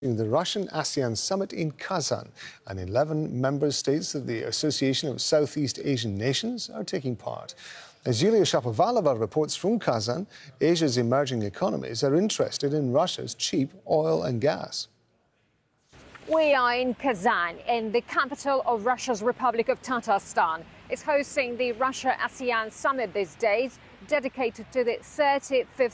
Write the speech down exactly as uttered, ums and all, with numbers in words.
The Russian ASEAN summit in Kazan, and eleven member states of the Association of Southeast Asian Nations are taking part. As Yulia Shapovalova reports from Kazan, Asia's emerging economies are interested in Russia's cheap oil and gas. We are in Kazan, in the capital of Russia's Republic of Tatarstan. It's hosting the Russia-ASEAN summit these days, dedicated to the thirty-fifth